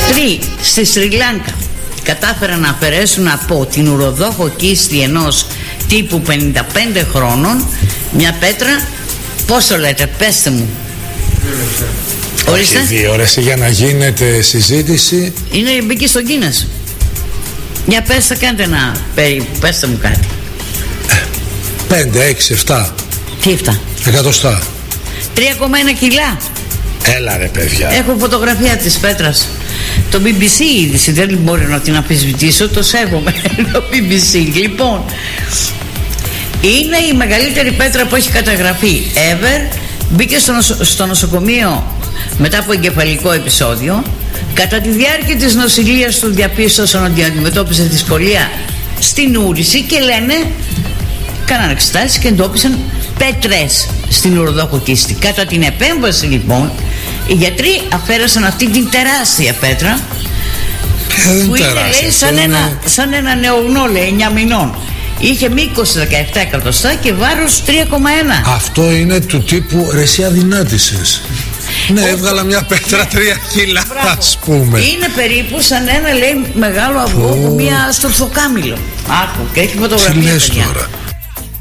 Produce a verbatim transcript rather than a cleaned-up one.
Τρει, στη Σρι Λάνκα κατάφεραν να αφαιρέσουν από την ουροδόχο κίστη ενός τύπου πενήντα πέντε χρόνων μια πέτρα, πώς το λέτε, πέστε μου. Όχι δύο ώρες για να γίνεται συζήτηση. Είναι, μπήκε στο Guinness. Για πέστε, κάντε ένα, πέστε μου κάτι. Πέντε, έξι, εφτά. Τι εφτά? Εκατοστά. Τρία κόμμα ένα κιλά. Έλα ρε παιδιά. Έχω φωτογραφία της πέτρας. Το μπι μπι σι είδηση, δεν μπορώ να την αμφισβητήσω, το σέβομαι. Το μπι μπι σι. Λοιπόν, είναι η μεγαλύτερη πέτρα που έχει καταγραφεί ever. Μπήκε στο, νοσο, στο νοσοκομείο μετά από εγκεφαλικό επεισόδιο. Κατά τη διάρκεια της νοσηλείας του διαπίστωσαν ότι αντιμετώπιζε δυσκολία στην ούρηση και λένε, κάνανε εξετάσεις και εντόπισαν πέτρες στην ουροδόχο κίστη. Κατά την επέμβαση λοιπόν οι γιατροί αφαίρεσαν αυτή την τεράστια πέτρα ε, που είναι, τεράστια, λέει, σαν, είναι... ένα, σαν ένα νεογνώ, λέει, εννιά μηνών. Είχε μήκος δεκαεπτά εκατοστά και βάρος τρία κόμμα ένα. Αυτό είναι του τύπου ρε εσύ αδυνάτησες. Ναι, όχι, έβγαλα μια πέτρα τρία κιλά, ας πούμε. Είναι περίπου σαν ένα, λέει, μεγάλο αυγό από μια στορθοκάμιλο. Άκου, και έχει φωτογραφία. Τι λες τώρα?